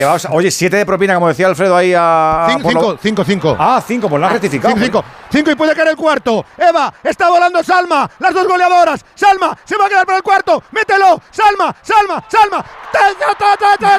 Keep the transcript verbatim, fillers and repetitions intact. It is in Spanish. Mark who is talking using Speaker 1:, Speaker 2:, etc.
Speaker 1: Oye, siete de propina, como decía Alfredo ahí a.
Speaker 2: cinco, cinco, cinco.
Speaker 1: Ah, cinco, pues la has rectificado.
Speaker 2: cinco, cinco y puede caer el cuarto. Eva, está volando Salma, las dos goleadoras. Salma, se va a quedar para el cuarto. Mételo, Salma, Salma, Salma. ¡Ta, ta, ta, ta, ta!